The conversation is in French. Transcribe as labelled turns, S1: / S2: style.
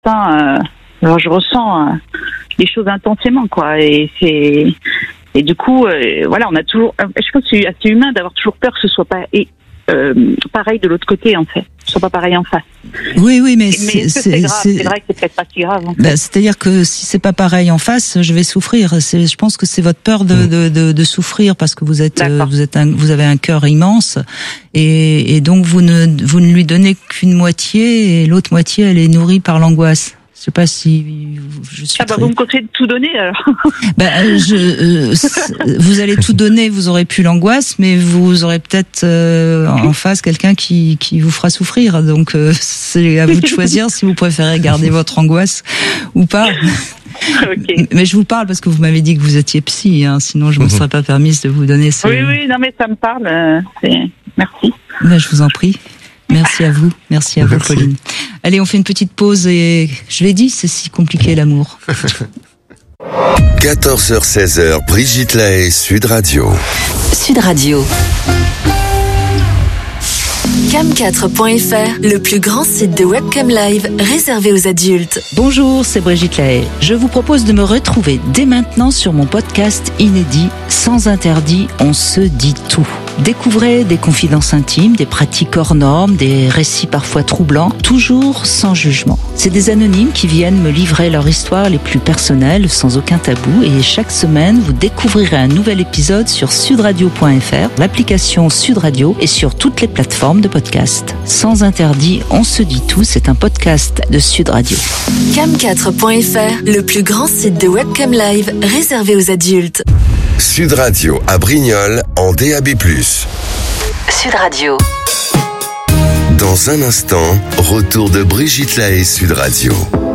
S1: matin, alors je ressens les choses intensément, quoi. Et du coup, voilà, on a toujours. Je pense que c'est assez humain d'avoir toujours peur que ce soit pas pareil de l'autre côté, en fait. Que ce soit pas pareil en face.
S2: Oui, mais
S1: c'est grave. C'est vrai que c'est peut-être pas si grave. En fait.
S2: C'est-à-dire que si c'est pas pareil en face, je vais souffrir. Je pense que c'est votre peur de souffrir parce que vous avez un cœur immense et donc vous ne lui donnez qu'une moitié et l'autre moitié elle est nourrie par l'angoisse. Je sais pas si je suis.
S1: Vous me conseillez de tout donner alors.
S2: Vous allez tout donner, vous aurez plus l'angoisse, mais vous aurez peut-être en face quelqu'un qui vous fera souffrir. Donc c'est à vous de choisir si vous préférez garder votre angoisse ou pas.
S1: Okay.
S2: Mais je vous parle parce que vous m'avez dit que vous étiez psy, hein, sinon je me serais pas permise de vous donner ce.
S1: Oui, non mais ça me parle. Merci.
S2: Je vous en prie. Merci à vous, Pauline. Allez, on fait une petite pause et je l'ai dit, c'est si compliqué l'amour.
S3: 14h-16h, Brigitte Lahaie, Sud Radio.
S4: Sud Radio. Cam4.fr, le plus grand site de webcam live réservé aux adultes.
S2: Bonjour, c'est Brigitte Lahaie. Je vous propose de me retrouver dès maintenant sur mon podcast inédit Sans interdit, on se dit tout. Découvrez des confidences intimes, des pratiques hors normes, des récits parfois troublants, toujours sans jugement. C'est des anonymes qui viennent me livrer leur histoire les plus personnelles, sans aucun tabou. Et chaque semaine, vous découvrirez un nouvel épisode sur sudradio.fr, l'application Sud Radio et sur toutes les plateformes de podcast. Sans interdit, on se dit tout, c'est un podcast de Sud Radio.
S4: Cam4.fr, le plus grand site de webcam live réservé aux adultes.
S3: Sud Radio à Brignoles en DAB+.
S4: Sud Radio.
S3: Dans un instant, retour de Brigitte Lahaie, Sud Radio.